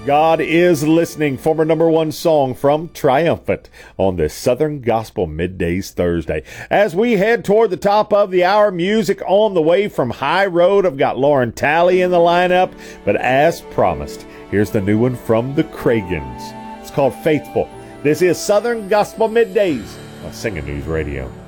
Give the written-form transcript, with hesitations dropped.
God is Listening, former number one song from Triumphant on this Southern Gospel Middays Thursday. As we head toward the top of the hour, music on the way from High Road. I've got Lauren Talley in the lineup, but as promised, here's the new one from the Cragans. It's called Faithful. This is Southern Gospel Middays on Singing News Radio.